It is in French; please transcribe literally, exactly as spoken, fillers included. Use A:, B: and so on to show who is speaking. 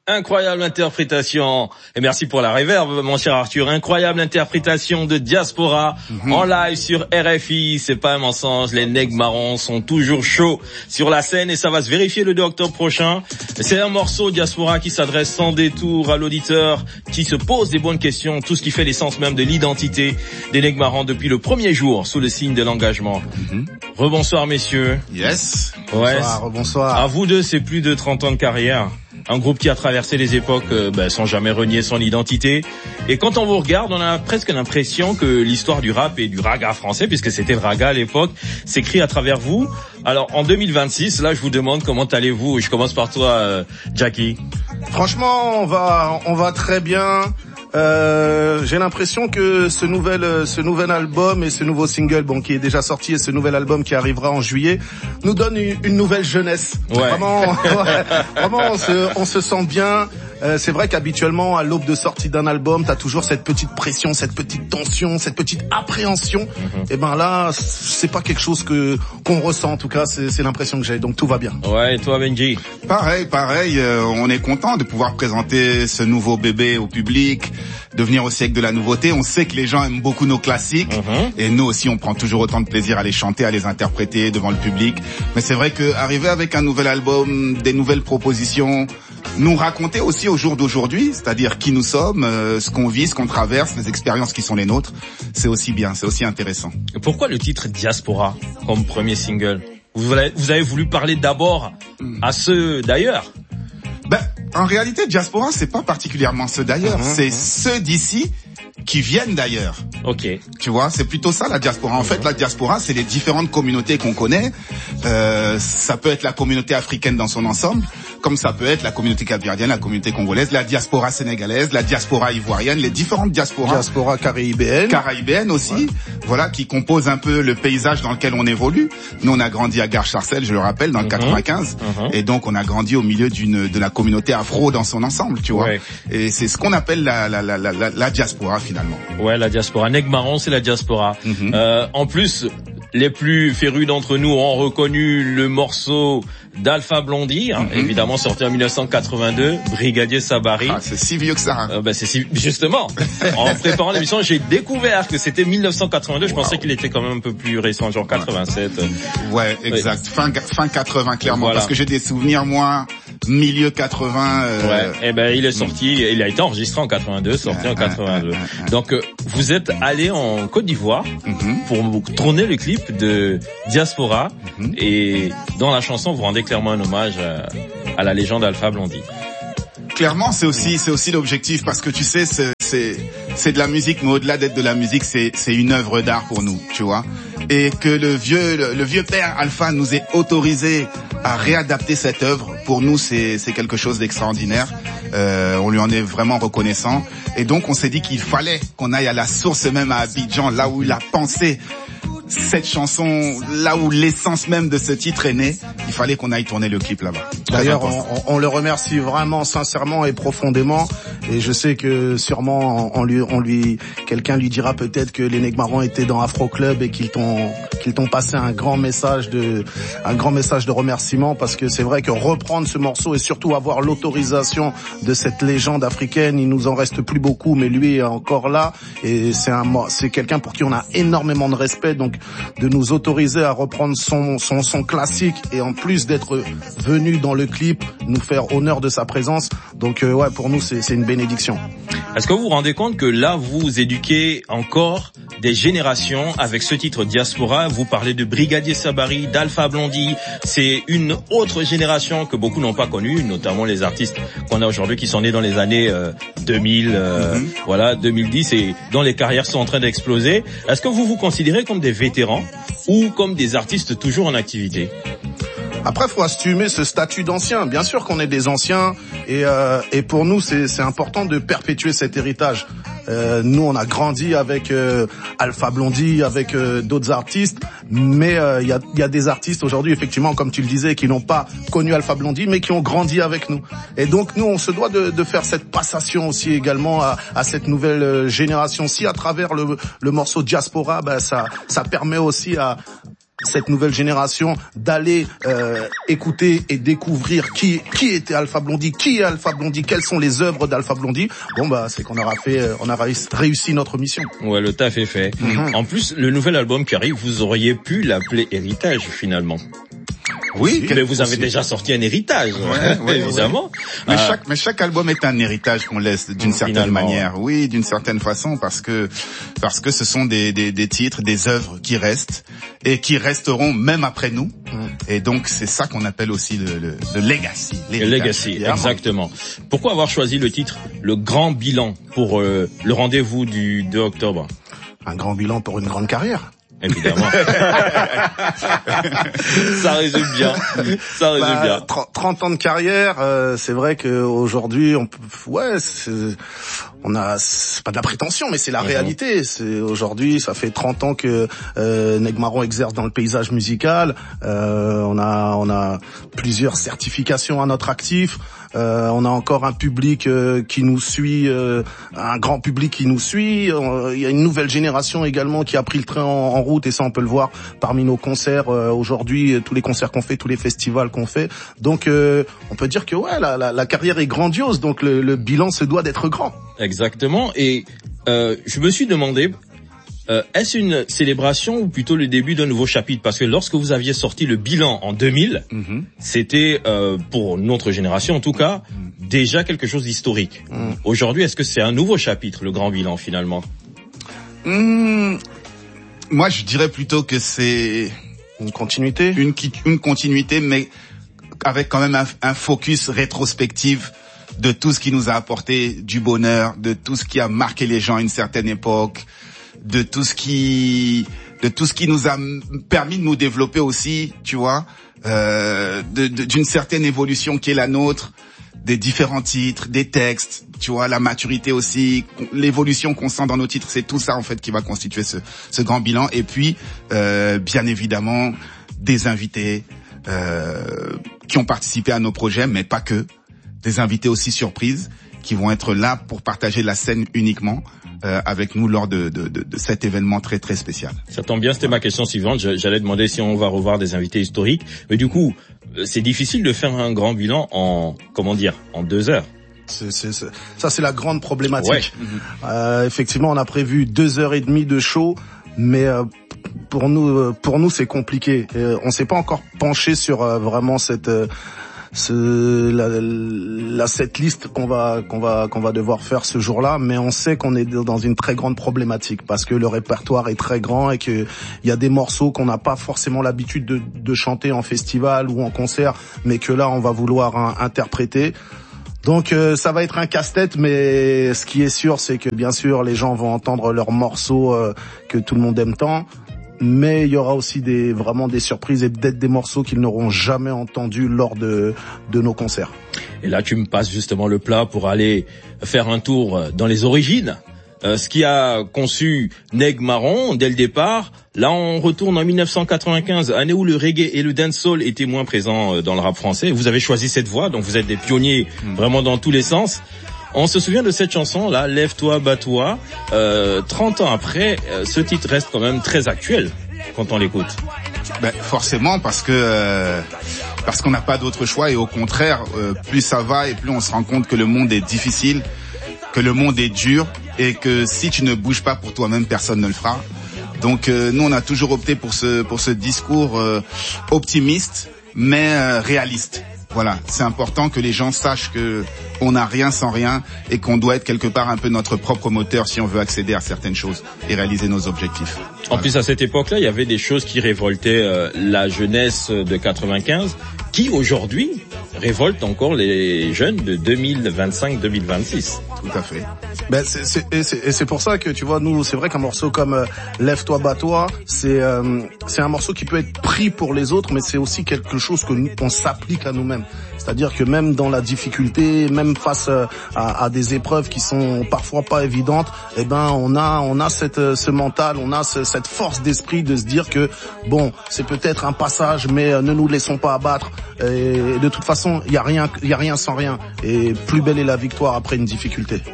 A: Incroyable interprétation. Et merci pour la réverb, mon cher Arthur. Incroyable interprétation de Diaspora mm-hmm. en live sur R F I. C'est pas un mensonge. Les Nègres Marrons sont toujours chauds sur la scène et ça va se vérifier le deux octobre prochain. C'est un morceau Diaspora qui s'adresse sans détour à l'auditeur qui se pose des bonnes questions. Tout ce qui fait l'essence même de l'identité des Nègres Marrons depuis le premier jour sous le signe de l'engagement. Mm-hmm. Rebonsoir, messieurs.
B: Yes.
A: Ouais.
C: Bonsoir, bonsoir.
A: À vous deux, c'est plus de trente ans de carrière. Un groupe qui a traversé les époques euh, ben, sans jamais renier son identité. Et quand on vous regarde, on a presque l'impression que l'histoire du rap et du raga français, puisque c'était le raga à l'époque, s'écrit à travers vous. Alors en deux mille vingt-six, là je vous demande comment allez-vous. Je commence par toi, euh, Jackie.
C: Franchement, on va, on va très bien. Euh, j'ai l'impression que ce nouvel, ce nouvel album et ce nouveau single, bon, qui est déjà sorti, et ce nouvel album qui arrivera en juillet, nous donne une, une nouvelle jeunesse.
A: Ouais.
C: Vraiment, ouais, vraiment, on se, on se sent bien. Euh, c'est vrai qu'habituellement, à l'aube de sortie d'un album, t'as toujours cette petite pression, cette petite tension, cette petite appréhension. Mm-hmm. Et ben là, c'est pas quelque chose que qu'on ressent. En tout cas, c'est, c'est l'impression que j'ai. Donc tout va bien.
A: Ouais, et toi, Benji?
B: Pareil, pareil. Euh, on est content de pouvoir présenter ce nouveau bébé au public, de venir aussi avec de la nouveauté. On sait que les gens aiment beaucoup nos classiques, mm-hmm. et nous aussi, on prend toujours autant de plaisir à les chanter, à les interpréter devant le public. Mais c'est vrai que arriver avec un nouvel album, des nouvelles propositions, nous raconter aussi au jour d'aujourd'hui, c'est-à-dire qui nous sommes, euh, ce qu'on vit, ce qu'on traverse, les expériences qui sont les nôtres, c'est aussi bien, c'est aussi intéressant.
A: Pourquoi le titre Diaspora comme premier single? Vous avez, vous avez voulu parler d'abord à ceux d'ailleurs?
B: Ben, en réalité, Diaspora, c'est pas particulièrement ceux d'ailleurs, mmh, c'est mmh. ceux d'ici qui viennent d'ailleurs.
A: Ok.
B: Tu vois, c'est plutôt ça la diaspora. En mmh. fait, la diaspora, c'est les différentes communautés qu'on connaît. Euh, ça peut être la communauté africaine dans son ensemble, comme ça peut être la communauté capverdienne, la communauté congolaise, la diaspora sénégalaise, la diaspora ivoirienne, les différentes diasporas.
C: Diaspora caraïbéenne.
B: Caraïbéenne aussi, ouais. Voilà, qui composent un peu le paysage dans lequel on évolue. Nous, on a grandi à Gare-Sarcelles, je le rappelle, dans le mmh. quatre-vingt-quinze, mmh. et donc on a grandi au milieu d'une de la communauté afro dans son ensemble, tu vois. Ouais. Et c'est ce qu'on appelle la la la la, la, la diaspora finalement.
A: Ouais, la diaspora. Nègres Marrons, c'est la diaspora. Mmh. Euh, en plus, les plus férus d'entre nous ont reconnu le morceau d'Alpha Blondy, hein, mm-hmm. évidemment sorti en dix-neuf cent quatre-vingt-deux, Brigadier Sabari.
B: Ah, c'est si vieux que ça. Hein.
A: Euh, ben c'est si, justement. En préparant l'émission, j'ai découvert que c'était dix-neuf cent quatre-vingt-deux. Je wow. pensais qu'il était quand même un peu plus récent, genre quatre-vingt-sept.
B: Ouais, exact. Ouais. Fin fin quatre-vingts clairement, voilà. Parce que j'ai des souvenirs moi milieu quatre-vingts. Euh...
A: Ouais. Et ben il est sorti, il a été enregistré en quatre-vingt-deux, sorti en quatre-vingt-deux. Donc euh, vous êtes allé en Côte d'Ivoire mm-hmm. pour tourner le clip de Diaspora mm-hmm. et dans la chanson vous rendez clairement un hommage à, à la légende Alpha Blondy.
B: Clairement, c'est aussi c'est aussi l'objectif parce que tu sais c'est c'est c'est de la musique, mais au-delà d'être de la musique, c'est c'est une œuvre d'art pour nous, tu vois. Et que le vieux le, le vieux père Alpha nous ait autorisé à réadapter cette œuvre, pour nous c'est c'est quelque chose d'extraordinaire. Euh, on lui en est vraiment reconnaissant. Et donc on s'est dit qu'il fallait qu'on aille à la source même à Abidjan, là où il a pensé cette chanson, là où l'essence même de ce titre est née. Il fallait qu'on aille tourner le clip là-bas.
C: D'ailleurs, on, on le remercie vraiment sincèrement et profondément. Et je sais que sûrement on lui, on lui, quelqu'un lui dira peut-être que les Nègres Marrons étaient dans Afro Club et qu'ils t'ont, qu'ils t'ont passé un grand message de, un grand message de remerciement, parce que c'est vrai que reprendre ce morceau et surtout avoir l'autorisation de cette légende africaine, il nous en reste plus beaucoup, mais lui est encore là et c'est un, c'est quelqu'un pour qui on a énormément de respect. Donc de nous autoriser à reprendre son son son classique et en plus d'être venu dans le clip nous faire honneur de sa présence, donc euh, ouais, pour nous c'est c'est une bénédiction.
A: Est-ce que vous vous rendez compte que là vous éduquez encore des générations avec ce titre Diaspora? Vous parlez de Brigadier Sabari, d'Alpha Blondy, c'est une autre génération que beaucoup n'ont pas connue, notamment les artistes qu'on a aujourd'hui qui sont nés dans les années euh, deux mille, euh, mm-hmm. voilà deux mille dix, et dont les carrières sont en train d'exploser. Est-ce que vous vous considérez comme des vétérans ou comme des artistes toujours en activité?
C: Après, faut assumer ce statut d'ancien. Bien sûr qu'on est des anciens, et euh, et pour nous c'est c'est important de perpétuer cet héritage. Euh, nous, on a grandi avec euh, Alpha Blondy, avec euh, d'autres artistes, mais il euh, y a il y a des artistes aujourd'hui, effectivement, comme tu le disais, qui n'ont pas connu Alpha Blondy, mais qui ont grandi avec nous. Et donc nous, on se doit de de faire cette passation aussi également à à cette nouvelle génération. Si à travers le le morceau Diaspora, ben ça ça permet aussi à cette nouvelle génération d'aller euh, écouter et découvrir qui qui était Alpha Blondy, qui est Alpha Blondy, quelles sont les œuvres d'Alpha Blondy. Bon bah c'est qu'on aura fait, on a réussi notre mission.
A: Ouais, le taf est fait. Mm-hmm. En plus, le nouvel album qui arrive, vous auriez pu l'appeler Héritage finalement.
B: Oui,
A: mais vous avez déjà sorti un héritage, ouais, ouais, évidemment.
B: Ouais. Mais euh, chaque, mais chaque album est un héritage qu'on laisse d'une certaine manière. Ouais. Oui, d'une certaine façon, parce que parce que ce sont des des, des titres, des œuvres qui restent et qui resteront même après nous. Mm. Et donc c'est ça qu'on appelle aussi le, le, le legacy.
A: Le legacy, exactement. Pourquoi avoir choisi le titre Le Grand Bilan pour euh, le rendez-vous du deux octobre?
C: Un grand bilan pour une grande carrière.
A: Évidemment. Ça résume bien. Ça résume bah, bien.
C: trente ans de carrière, euh, c'est vrai qu'aujourd'hui, on peut, ouais, c'est, on a, c'est pas de la prétention, mais c'est la mmh. réalité. C'est aujourd'hui, ça fait trente ans que euh, Neg Marron exerce dans le paysage musical. Euh, on a, on a plusieurs certifications à notre actif. Euh, on a encore un public euh, qui nous suit, euh, un grand public qui nous suit. Euh, il y a une nouvelle génération également qui a pris le train en, en route, et ça on peut le voir parmi nos concerts euh, aujourd'hui, tous les concerts qu'on fait, tous les festivals qu'on fait. Donc euh, on peut dire que ouais, la, la, la carrière est grandiose, donc le, le bilan se doit d'être grand.
A: Exactement. Et euh, je me suis demandé, Euh, est-ce une célébration ou plutôt le début d'un nouveau chapitre? Parce que lorsque vous aviez sorti le bilan en deux mille, mm-hmm. c'était, euh, pour notre génération en tout cas, mm. déjà quelque chose d'historique. Mm. Aujourd'hui, est-ce que c'est un nouveau chapitre, le grand bilan, finalement?
B: mm, Moi, je dirais plutôt que c'est
C: une continuité.
B: Une, une continuité, mais avec quand même un, un focus rétrospectif de tout ce qui nous a apporté du bonheur, de tout ce qui a marqué les gens à une certaine époque, de tout ce qui de tout ce qui nous a permis de nous développer aussi, tu vois, euh, de, de, d'une certaine évolution qui est la nôtre, des différents titres, des textes, tu vois, la maturité aussi, l'évolution qu'on sent dans nos titres, c'est tout ça en fait qui va constituer ce, ce grand bilan. Et puis, euh, bien évidemment, des invités euh, qui ont participé à nos projets, mais pas que, des invités aussi surprises qui vont être là pour partager la scène uniquement euh, avec nous lors de, de, de, de cet événement très très spécial.
A: Ça tombe bien, c'était ma question suivante. J'allais demander si on va revoir des invités historiques, mais du coup, c'est difficile de faire un grand bilan en, comment dire, en deux heures.
C: C'est, c'est, c'est, ça, c'est la grande problématique.
A: Ouais.
C: Euh, effectivement, on a prévu deux heures et demie de show, mais euh, pour nous, pour nous, c'est compliqué. Euh, on s'est pas encore penché sur euh, vraiment cette euh, Ce, la, la setlist qu'on va qu'on va qu'on va devoir faire ce jour-là, mais on sait qu'on est dans une très grande problématique parce que le répertoire est très grand et que il y a des morceaux qu'on n'a pas forcément l'habitude de, de chanter en festival ou en concert, mais que là on va vouloir hein, interpréter. Donc euh, ça va être un casse-tête, mais ce qui est sûr, c'est que bien sûr les gens vont entendre leurs morceaux euh, que tout le monde aime tant. Mais il y aura aussi des vraiment des surprises et peut-être des morceaux qu'ils n'auront jamais entendus lors de de nos concerts.
A: Et là, tu me passes justement le plat pour aller faire un tour dans les origines. Euh, ce qui a conçu Neg Marron dès le départ. Là, on retourne en dix-neuf cent quatre-vingt-quinze, année où le reggae et le dancehall étaient moins présents dans le rap français. Vous avez choisi cette voie, donc vous êtes des pionniers mmh. vraiment dans tous les sens. On se souvient de cette chanson-là, Lève-toi, bats-toi. Euh, trente ans après, euh, ce titre reste quand même très actuel quand on l'écoute.
B: Ben, forcément, parce que euh, parce qu'on n'a pas d'autre choix et au contraire, euh, plus ça va et plus on se rend compte que le monde est difficile, que le monde est dur et que si tu ne bouges pas pour toi-même, personne ne le fera. Donc euh, nous, on a toujours opté pour ce pour ce discours euh, optimiste mais euh, réaliste. Voilà, c'est important que les gens sachent que on n'a rien sans rien et qu'on doit être quelque part un peu notre propre moteur si on veut accéder à certaines choses et réaliser nos objectifs.
A: En voilà. plus, à cette époque-là, il y avait des choses qui révoltaient euh, la jeunesse de quatre-vingt-quinze, qui aujourd'hui révoltent encore les jeunes de deux mille vingt-cinq deux mille vingt-six.
B: Tout à fait.
C: Ben c'est, c'est, et, c'est, et c'est pour ça que tu vois, nous, c'est vrai qu'un morceau comme euh, Lève-toi, bats-toi, c'est euh, c'est un morceau qui peut être pris pour les autres, mais c'est aussi quelque chose que nous, on s'applique à nous-mêmes. C'est-à-dire que même dans la difficulté, même face à, à des épreuves qui sont parfois pas évidentes, eh ben on a on a cette ce mental, on a ce, cette force d'esprit de se dire que bon, c'est peut-être un passage, mais euh, ne nous laissons pas abattre. Et de toute façon, il y a rien il y a rien sans rien. Et plus belle est la victoire après une difficulté.